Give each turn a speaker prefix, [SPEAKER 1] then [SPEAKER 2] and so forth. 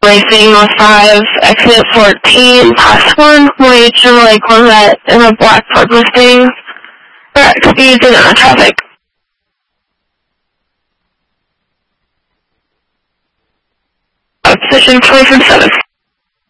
[SPEAKER 1] racing North 5, exit 14, past 1, white Chevrolet Corvette and a black Ford Mustang. Speed and traffic. Position 24/7.